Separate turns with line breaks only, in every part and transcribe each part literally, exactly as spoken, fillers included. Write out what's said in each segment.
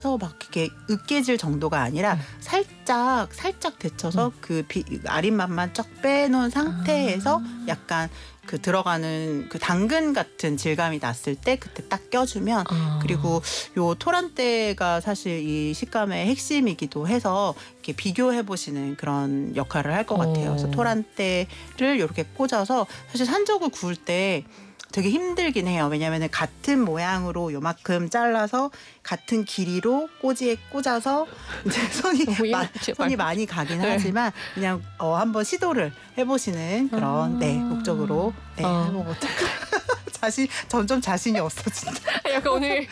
서 막 이렇게 으깨질 정도가 아니라
음.
살짝 살짝 데쳐서
음.
그 비, 아린맛만 쫙 빼놓은 상태에서
아.
약간 그 들어가는 그 당근 같은 질감이 났을 때 그때 딱 껴주면
아.
그리고 요 토란대가 사실 이 식감의 핵심이기도 해서 이렇게 비교해 보시는 그런 역할을 할 것 같아요. 그래서
어.
토란대를 이렇게 꽂아서 사실 산적을 구울 때 되게 힘들긴 해요. 왜냐하면 같은 모양으로 요만큼 잘라서 같은 길이로 꼬지에 꽂아서 이제 손이 마, 손이 많이 가긴
네.
하지만 그냥 어, 한번 시도를 해보시는 그런
아.
네 목적으로 네
어.
한번 어떨까. 자신 점점 자신이 없어진다.
약간 오늘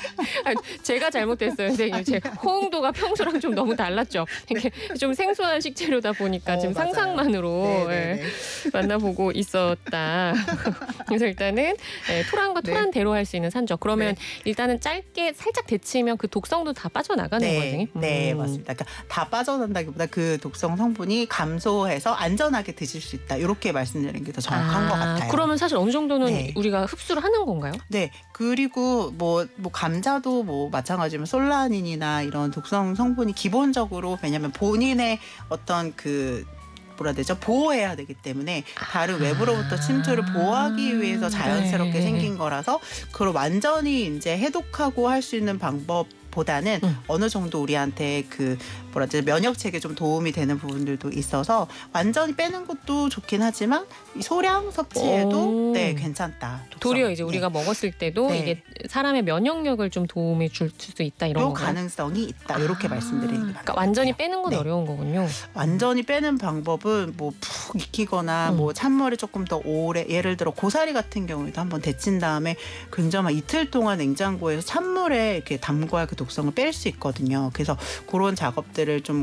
제가 잘못됐어요, 선생님. 제 호응도가 평소랑 좀 너무 달랐죠. 이렇게 좀 생소한 식재료다 보니까
어,
지금
맞아요.
상상만으로 예, 만나보고 있었다. 그래서 일단은 예, 토란과
네.
토란대로 할 수 있는 산적. 그러면
네.
일단은 짧게 살짝 데치면 그 독성도 다 빠져나가는
네,
거예요, 선생님?
네,
음.
맞습니다. 그러니까 다 빠져난다기보다 그 독성 성분이 감소해서 안전하게 드실 수 있다. 이렇게 말씀드리는 게 더 정확한
아,
것 같아요.
그러면 사실 어느 정도는
네.
우리가 흡수를 하는 건가요?
네, 그리고 뭐, 뭐 감자도 뭐 마찬가지면 솔라닌이나 이런 독성 성분이 기본적으로 왜냐하면 본인의 어떤 그 뭐라 해야 되죠? 보호해야 되기 때문에 다른 외부로부터 침투를 보호하기 위해서 자연스럽게
네.
생긴 거라서 그걸 완전히 이제 해독하고 할 수 있는 방법보다는
음.
어느 정도 우리한테 그 뭐라 해야 되지? 면역 체계에 좀 도움이 되는 부분들도 있어서 완전히 빼는 것도 좋긴 하지만 이 소량 섭취해도
오.
네 괜찮다. 독성.
도리어 이제
네.
우리가 먹었을 때도
네.
이게 사람의 면역력을 좀 도움이 줄 수 있다 이런
요
거가요?
가능성이 있다. 이렇게
아,
말씀드리는 게 맞는
그러니까
것
완전히
같아요.
빼는 건
네.
어려운 거군요.
완전히 빼는 방법은 뭐 푹 익히거나
음.
뭐 찬물에 조금 더 오래 예를 들어 고사리 같은 경우에도 한번 데친 다음에 굉장히 한 이틀 동안 냉장고에서 찬물에 이렇게 담궈야 그 독성을 뺄 수 있거든요. 그래서 그런 작업들을 좀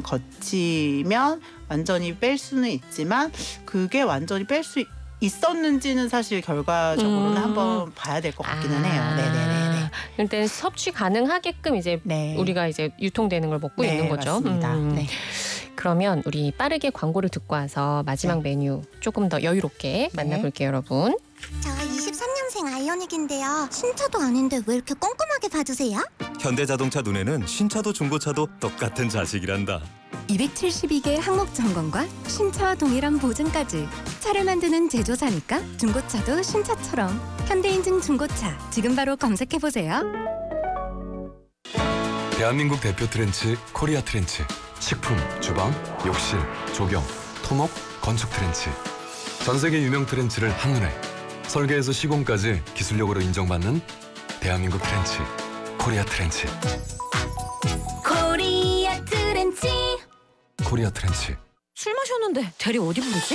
거치면 완전히 뺄 수는 있지만 그게 완전히 뺄 수 있었는지는 사실 결과적으로는
음.
한번 봐야 될 것 같기는
아.
해요. 네네네.
일단 섭취 가능하게끔 이제
네.
우리가 이제 유통되는 걸 먹고
네,
있는 거죠.
맞습니다.
음.
네.
그러면 우리 빠르게 광고를 듣고 와서 마지막
네.
메뉴 조금 더 여유롭게 만나볼게요, 여러분.
저 이십삼 년생 아이오닉인데요. 신차도 아닌데 왜 이렇게 꼼꼼하게 봐주세요?
현대자동차 눈에는 신차도 중고차도 똑같은 자식이란다.
이백칠십이 개 항목 점검과 신차와 동일한 보증까지. 차를 만드는 제조사니까 중고차도 신차처럼. 현대인증 중고차 지금 바로 검색해보세요.
대한민국 대표 트렌치 코리아 트렌치. 식품, 주방, 욕실, 조경, 토목, 건축 트렌치. 전 세계 유명 트렌치를 한눈에 설계에서 시공까지 기술력으로 인정받는 대한민국 트렌치 코리아 트렌치.
코리아 트렌치.
코리아 트렌치.
술 마셨는데 대리 어디 부르지?